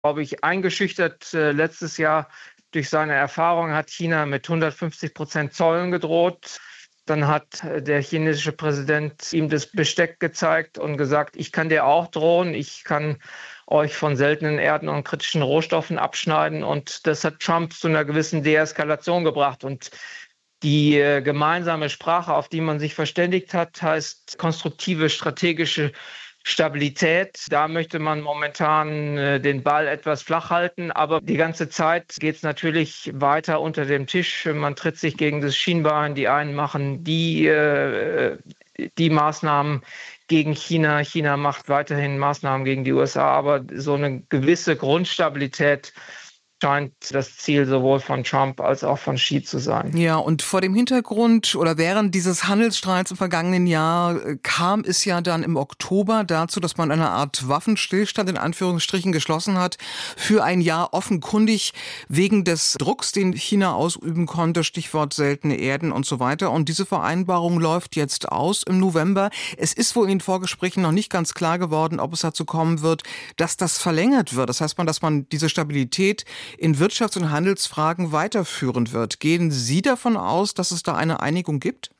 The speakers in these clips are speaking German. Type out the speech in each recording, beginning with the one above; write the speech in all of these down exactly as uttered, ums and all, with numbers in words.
glaube ich, eingeschüchtert äh, letztes Jahr durch seine Erfahrung, hat China mit hundertfünfzig Prozent Zöllen gedroht. Dann hat der chinesische Präsident ihm das Besteck gezeigt und gesagt, ich kann dir auch drohen, ich kann euch von seltenen Erden und kritischen Rohstoffen abschneiden. Und das hat Trump zu einer gewissen Deeskalation gebracht. Und die äh, gemeinsame Sprache, auf die man sich verständigt hat, heißt konstruktive strategische Stabilität. Da möchte man momentan äh, den Ball etwas flach halten, aber die ganze Zeit geht es natürlich weiter unter dem Tisch. Man tritt sich gegen das Schienbein. Die einen machen die, äh, die Maßnahmen gegen China. China macht weiterhin Maßnahmen gegen die U S A, aber so eine gewisse Grundstabilität scheint das Ziel sowohl von Trump als auch von Xi zu sein. Ja, und vor dem Hintergrund oder während dieses Handelsstreits im vergangenen Jahr kam es ja dann im Oktober dazu, dass man eine Art Waffenstillstand in Anführungsstrichen geschlossen hat für ein Jahr, offenkundig wegen des Drucks, den China ausüben konnte, Stichwort seltene Erden und so weiter. Und diese Vereinbarung läuft jetzt aus im November. Es ist wohl in den Vorgesprächen noch nicht ganz klar geworden, ob es dazu kommen wird, dass das verlängert wird. Das heißt, man, dass man diese Stabilität in Wirtschafts- und Handelsfragen weiterführen wird. Gehen Sie davon aus, dass es da eine Einigung gibt?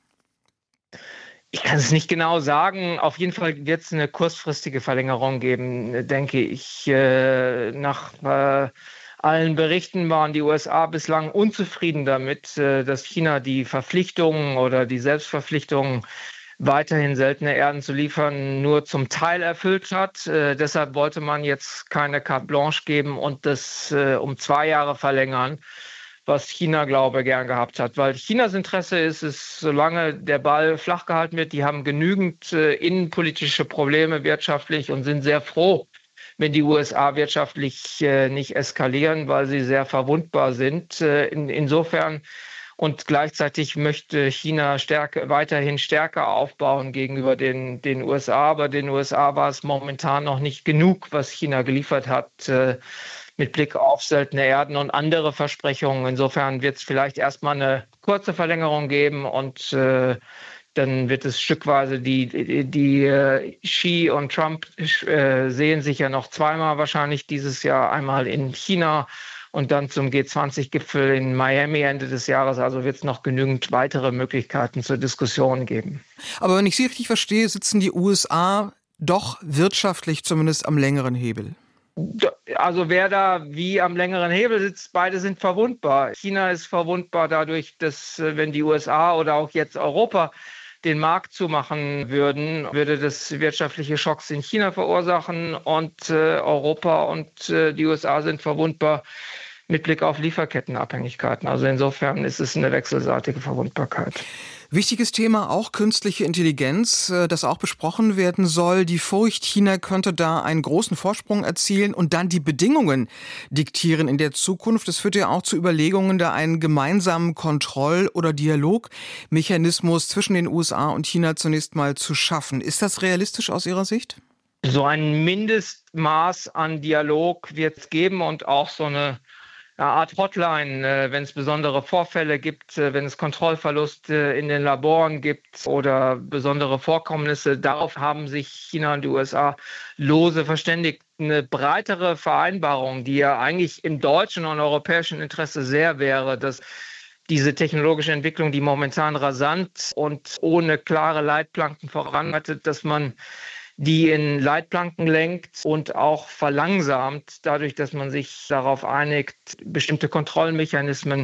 Ich kann es nicht genau sagen. Auf jeden Fall wird es eine kurzfristige Verlängerung geben, denke ich. Nach allen Berichten waren die U S A bislang unzufrieden damit, dass China die Verpflichtungen oder die Selbstverpflichtungen, weiterhin seltene Erden zu liefern, nur zum Teil erfüllt hat. Äh, deshalb wollte man jetzt keine Carte Blanche geben und das äh, um zwei Jahre verlängern, was China, glaube ich, gern gehabt hat. Weil Chinas Interesse ist es, solange der Ball flach gehalten wird, die haben genügend äh, innenpolitische Probleme wirtschaftlich und sind sehr froh, wenn die U S A wirtschaftlich äh, nicht eskalieren, weil sie sehr verwundbar sind. Äh, in, insofern Und gleichzeitig möchte China stärke, weiterhin stärker aufbauen gegenüber den, den U S A. Aber den U S A war es momentan noch nicht genug, was China geliefert hat, äh, mit Blick auf seltene Erden und andere Versprechungen. Insofern wird es vielleicht erstmal eine kurze Verlängerung geben und äh, dann wird es stückweise, die, die, die äh, Xi und Trump äh, sehen sich ja noch zweimal wahrscheinlich dieses Jahr, einmal in China und dann zum G zwanzig Gipfel in Miami Ende des Jahres. Also wird es noch genügend weitere Möglichkeiten zur Diskussion geben. Aber wenn ich Sie richtig verstehe, sitzen die U S A doch wirtschaftlich zumindest am längeren Hebel. Also wer da wie am längeren Hebel sitzt, beide sind verwundbar. China ist verwundbar dadurch, dass wenn die U S A oder auch jetzt Europa den Markt zumachen würden, würde das wirtschaftliche Schocks in China verursachen und äh, Europa und äh, die U S A sind verwundbar mit Blick auf Lieferkettenabhängigkeiten. Also insofern ist es eine wechselseitige Verwundbarkeit. Wichtiges Thema auch künstliche Intelligenz, das auch besprochen werden soll. Die Furcht, China könnte da einen großen Vorsprung erzielen und dann die Bedingungen diktieren in der Zukunft. Es führt ja auch zu Überlegungen, da einen gemeinsamen Kontroll- oder Dialogmechanismus zwischen den U S A und China zunächst mal zu schaffen. Ist das realistisch aus Ihrer Sicht? So ein Mindestmaß an Dialog wird es geben und auch so eine eine Art Hotline, äh, wenn es besondere Vorfälle gibt, äh, wenn es Kontrollverluste in den Laboren gibt oder besondere Vorkommnisse. Darauf haben sich China und die U S A lose verständigt. Eine breitere Vereinbarung, die ja eigentlich im deutschen und europäischen Interesse sehr wäre, dass diese technologische Entwicklung, die momentan rasant und ohne klare Leitplanken voranschreitet, dass man die in Leitplanken lenkt und auch verlangsamt, dadurch, dass man sich darauf einigt, bestimmte Kontrollmechanismen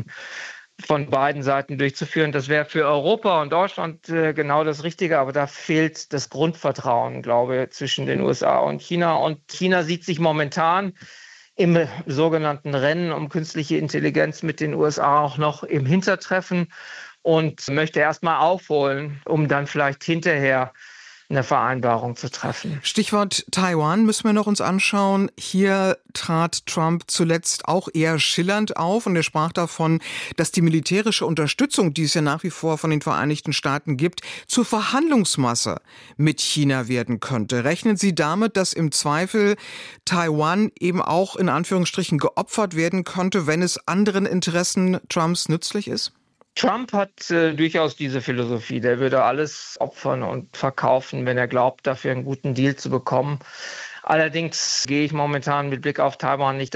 von beiden Seiten durchzuführen. Das wäre für Europa und Deutschland äh, genau das Richtige, aber da fehlt das Grundvertrauen, glaube ich, zwischen den U S A und China. Und China sieht sich momentan im sogenannten Rennen um künstliche Intelligenz mit den U S A auch noch im Hintertreffen und möchte erstmal aufholen, um dann vielleicht hinterher eine Vereinbarung zu treffen. Stichwort Taiwan müssen wir noch uns anschauen. Hier trat Trump zuletzt auch eher schillernd auf und er sprach davon, dass die militärische Unterstützung, die es ja nach wie vor von den Vereinigten Staaten gibt, zur Verhandlungsmasse mit China werden könnte. Rechnen Sie damit, dass im Zweifel Taiwan eben auch in Anführungsstrichen geopfert werden könnte, wenn es anderen Interessen Trumps nützlich ist? Trump hat äh, durchaus diese Philosophie. Der würde alles opfern und verkaufen, wenn er glaubt, dafür einen guten Deal zu bekommen. Allerdings gehe ich momentan mit Blick auf Taiwan nicht